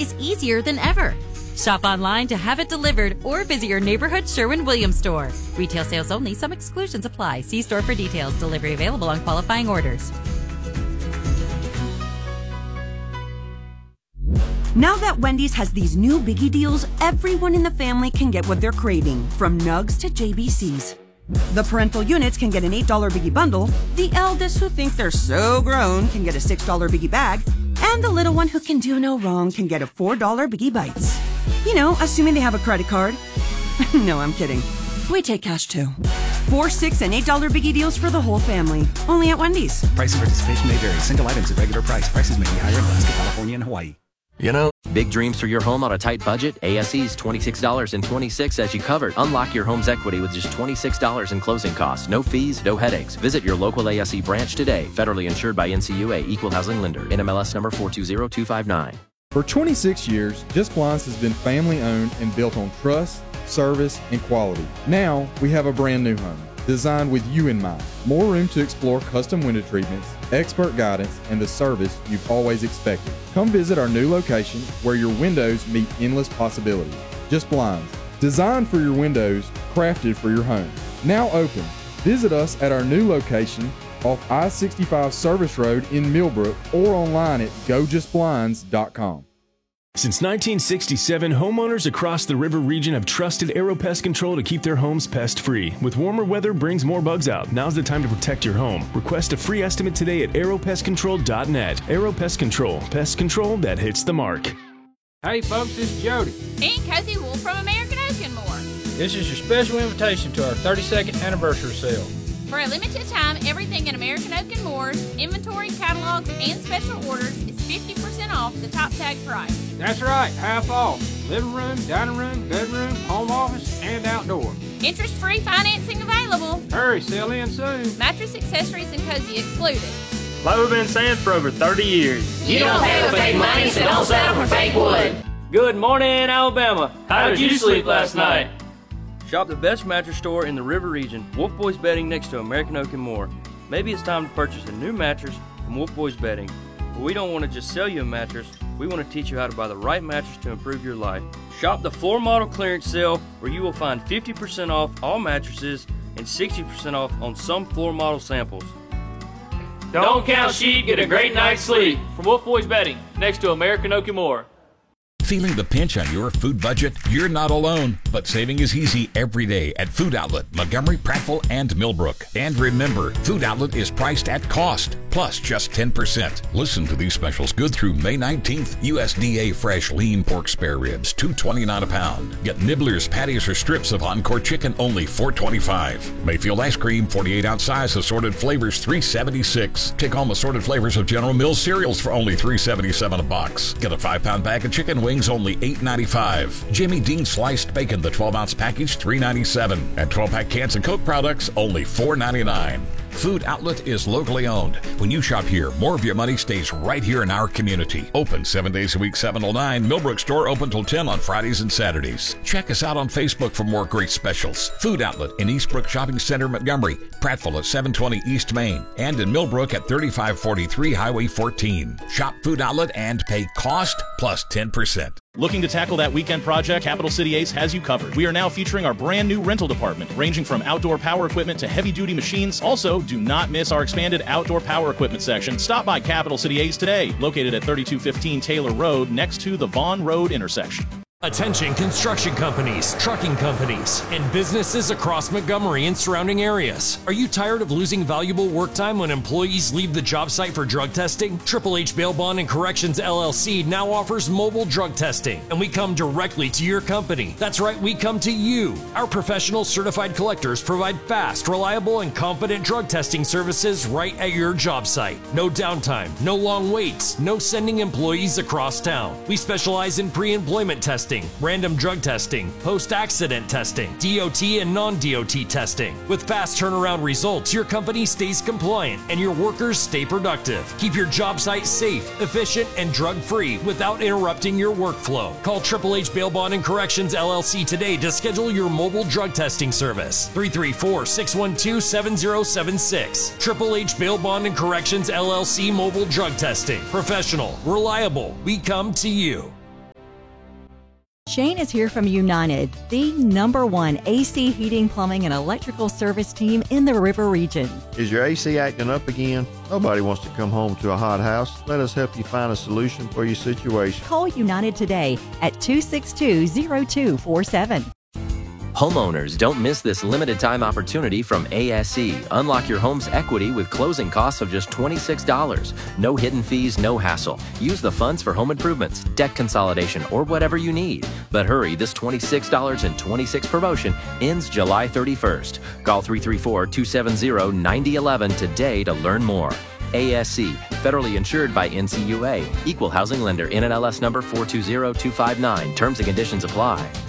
is easier than ever. Shop online to have it delivered or visit your neighborhood Sherwin-Williams store. Retail sales only. Some exclusions apply. See store for details. Delivery available on qualifying orders. Now that Wendy's has these new biggie deals, everyone in the family can get what they're craving, from nugs to JBCs. The parental units can get an $8 biggie bundle, the eldest who think they're so grown can get a $6 biggie bag, and the little one who can do no wrong can get a $4 biggie bites. You know, assuming they have a credit card. No, I'm kidding. We take cash too. 4, 6, and $8 biggie deals for the whole family. Only at Wendy's. Price and participation may vary. Single items at regular price. Prices may be higher in Alaska, California, and Hawaii. You know, big dreams for your home on a tight budget? ASE's $26.26 as you covered. Unlock your home's equity with just $26 in closing costs. No fees, no headaches. Visit your local ASE branch today. Federally insured by NCUA, Equal Housing Lender. NMLS number 420259. For 26 years, Just Blinds has been family-owned and built on trust, service, and quality. Now, we have a brand new home, designed with you in mind. More room to explore custom window treatments, expert guidance, and the service you've always expected. Come visit our new location where your windows meet endless possibilities. Just Blinds, designed for your windows, crafted for your home. Now open. Visit us at our new location off I-65 Service Road in Millbrook or online at gojustblinds.com. Since 1967, homeowners across the river region have trusted Aero Pest Control to keep their homes pest-free. With warmer weather brings more bugs out. Now's the time to protect your home. Request a free estimate today at aeropestcontrol.net. Aero Pest control that hits the mark. Hey folks, this is Jody. And Cozy Wolf from American Oak and More. This is your special invitation to our 32nd anniversary sale. For a limited time, everything in American Oak and Moore's inventory, catalogs, and special orders is 50% off the top tag price. That's right, half off. Living room, dining room, bedroom, home office, and outdoor. Interest-free financing available. Hurry, sell in soon. Mattress, accessories, and cozy excluded. Like we've been saying for over 30 years. You don't pay with fake money, so don't settle for fake wood. Good morning, Alabama. How did you sleep last night? Shop the best mattress store in the River region, Wolf Boys Bedding next to American Oak and More. Maybe it's time to purchase a new mattress from Wolf Boys Bedding. But we don't want to just sell you a mattress, we want to teach you how to buy the right mattress to improve your life. Shop the floor model clearance sale where you will find 50% off all mattresses and 60% off on some floor model samples. Don't count sheep, get a great night's sleep. From Wolf Boys Bedding, next to American Oak and More. Feeling the pinch on your food budget? You're not alone, but saving is easy every day at Food Outlet, Montgomery, Prattville, and Millbrook. And remember, Food Outlet is priced at cost, plus just 10%. Listen to these specials good through May 19th. USDA fresh lean pork spare ribs, $2.29 a pound. Get Nibbler's patties or strips of Encore chicken, only $4.25. Mayfield ice cream, 48-ounce size, assorted flavors, $3.76. Take home assorted flavors of General Mills cereals for only $3.77 a box. Get a 5-pound bag of chicken wings, only $8.95. Jimmy Dean sliced bacon, the 12-ounce package, $3.97. And 12-pack cans and Coke products, only $4.99. Food Outlet is locally owned. When you shop here, more of your money stays right here in our community. Open 7 days a week, 7 till 9. Millbrook store open till 10 on Fridays and Saturdays. Check us out on Facebook for more great specials. Food Outlet in Eastbrook Shopping Center, Montgomery. Prattville at 720 East Main. And in Millbrook at 3543 Highway 14. Shop Food Outlet and pay cost plus 10%. Looking to tackle that weekend project? Capital City Ace has you covered. We are now featuring our brand new rental department, ranging from outdoor power equipment to heavy-duty machines. Also, do not miss our expanded outdoor power equipment section. Stop by Capital City Ace today, located at 3215 Taylor Road, next to the Vaughn Road intersection. Attention construction companies, trucking companies, and businesses across Montgomery and surrounding areas. Are you tired of losing valuable work time when employees leave the job site for drug testing? Triple H Bail Bond and Corrections LLC now offers mobile drug testing, and we come directly to your company. That's right, we come to you. Our professional certified collectors provide fast, reliable, and confident drug testing services right at your job site. No downtime, no long waits, no sending employees across town. We specialize in pre-employment testing, random drug testing, post-accident testing, DOT and non-DOT testing. With fast turnaround results, your company stays compliant and your workers stay productive. Keep your job site safe, efficient, and drug-free without interrupting your workflow. Call Triple H Bail Bond and Corrections LLC today to schedule your mobile drug testing service. 334-612-7076. Triple H Bail Bond and Corrections LLC mobile drug testing. Professional, reliable, we come to you. Shane is here from United, the #1 AC heating, plumbing, and electrical service team in the River Region. Is your AC acting up again? Nobody wants to come home to a hot house. Let us help you find a solution for your situation. Call United today at 262-0247. Homeowners, don't miss this limited time opportunity from ASE. Unlock your home's equity with closing costs of just $26. No hidden fees, no hassle. Use the funds for home improvements, debt consolidation, or whatever you need. But hurry, this $26.26 promotion ends July 31st. Call 334-270-9011 today to learn more. ASC, federally insured by NCUA. Equal housing lender, NMLS number 420259. Terms and conditions apply.